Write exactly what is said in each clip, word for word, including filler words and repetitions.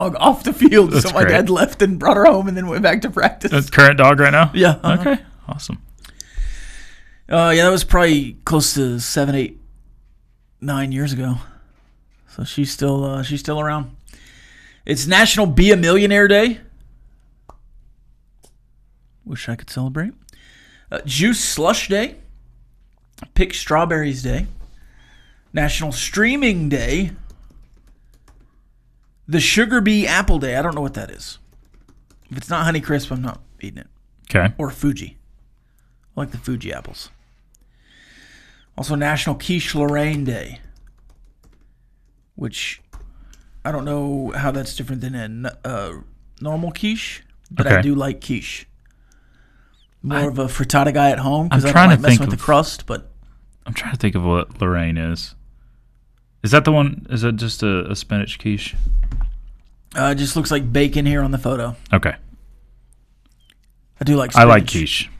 dog off the field. That's so my great. dad left and brought her home and then went back to practice. That's current dog right now? Yeah. Uh-huh. Okay. Awesome. Uh, yeah, that was probably close to seven, eight, nine years ago. So she's still uh, she's still around. It's National Be a Millionaire Day. Wish I could celebrate. Uh, Juice Slush Day. Pick Strawberries Day. National Streaming Day. The Sugar Bee Apple Day. I don't know what that is. If it's not Honeycrisp, I'm not eating it. Okay. Or Fuji. I like the Fuji apples. Also National Quiche Lorraine Day. Which I don't know how that's different than a uh, normal quiche, but okay. I do like quiche. More I, of a frittata guy at home because I trying don't like to messing think with of, the crust. But I'm trying to think of what Lorraine is. Is that the one? Is that just a, a spinach quiche? Uh, it just looks like bacon here on the photo. Okay. I do like spinach. I like quiche.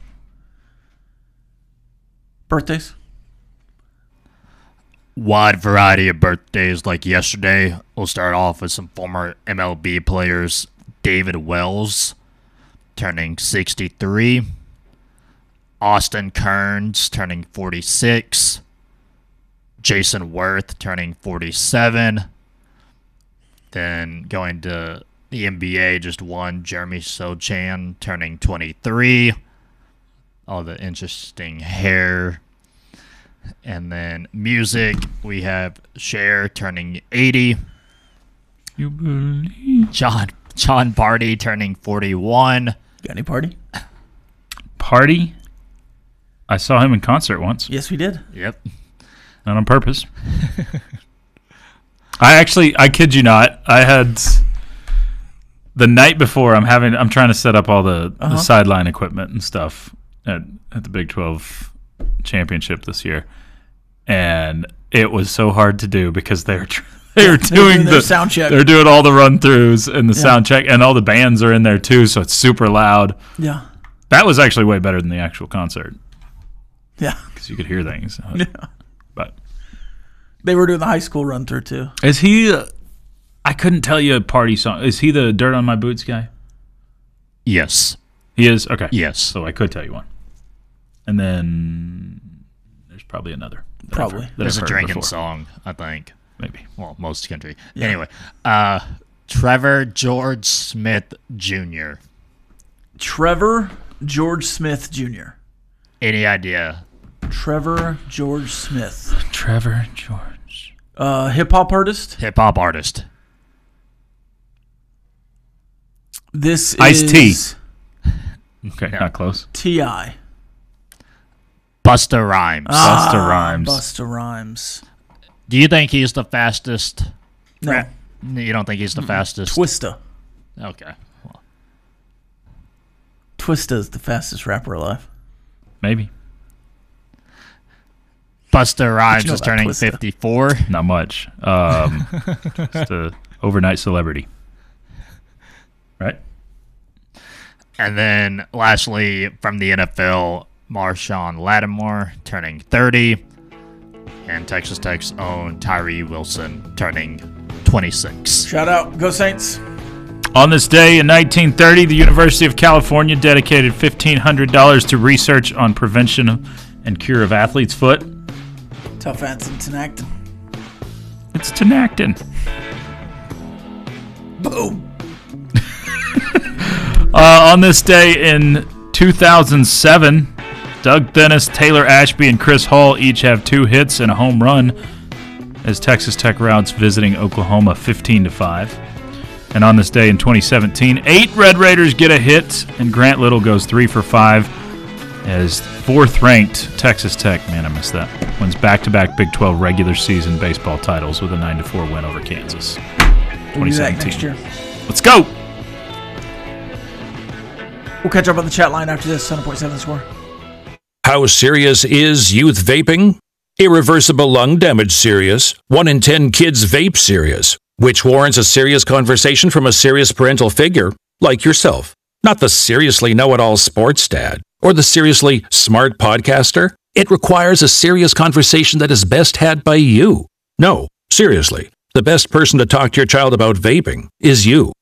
Birthdays? Wide variety of birthdays like yesterday. We'll start off with some former M L B players. David Wells turning sixty-three. Austin Kearns turning forty-six. Jason Worth turning forty-seven. Then going to the N B A, just one, Jeremy Sochan turning twenty-three. All the interesting hair. And then music, we have Cher turning eighty. You believe? John John Party turning forty-one. Got any party? Party? I saw him in concert once. Yes, we did. Yep. Not on purpose. I actually, I kid you not, I had the night before. I'm having, I'm trying to set up all the, uh-huh. the sideline equipment and stuff at at the Big twelve championship this year, and it was so hard to do because they're they were doing, doing the sound check. They're doing all the run throughs and the yeah. sound check, and all the bands are in there too, so it's super loud. Yeah, that was actually way better than the actual concert. Yeah, because you could hear things. Yeah, but they were doing the high school run through too. Is he? Uh, I couldn't tell you a party song. Is he the Dirt on My Boots guy? Yes, he is. Okay, yes. So I could tell you one. And then there's probably another. Probably. Heard, there's a drinking before. song, I think. Maybe. Well, most country. Yeah. Anyway, uh, Trevor George Smith Junior Trevor George Smith Junior Any idea? Trevor George Smith. Trevor George. Uh, hip hop artist. Hip hop artist. This Ice-T. is Okay, no. not close. T I Busta Rhymes. Ah, Busta Rhymes. Busta Rhymes. Do you think he's the fastest? No. Ra- you don't think he's the fastest? Twista. Okay. Well, Twista is the fastest rapper alive. Maybe. Busta Rhymes you know is turning Twista? fifty-four. Not much. Um, just a overnight celebrity. Right? And then lastly, from the N F L, Marshawn Lattimore turning thirty. And Texas Tech's own Tyree Wilson turning twenty-six. Shout out. Go Saints. On this day in nineteen thirty, the University of California dedicated fifteen hundred dollars to research on prevention and cure of athlete's foot. Tough ants in Tenactin. It's Tenactin. Boom. uh, on this day in two thousand seven, Doug Dennis, Taylor Ashby, and Chris Hall each have two hits and a home run as Texas Tech routs visiting Oklahoma fifteen to five. And on this day in twenty seventeen, eight Red Raiders get a hit, and Grant Little goes three for five as fourth-ranked Texas Tech, man, I missed that, wins back-to-back Big twelve regular season baseball titles with a nine to four win over Kansas. We'll do that next year. Let's go! We'll catch up on the chat line after this. seven point seven score. How serious is youth vaping? Irreversible lung damage serious. One in ten kids vape serious, which warrants a serious conversation from a serious parental figure, like yourself. Not the seriously know-it-all sports dad, or the seriously smart podcaster. It requires a serious conversation that is best had by you. No, seriously. The best person to talk to your child about vaping is you.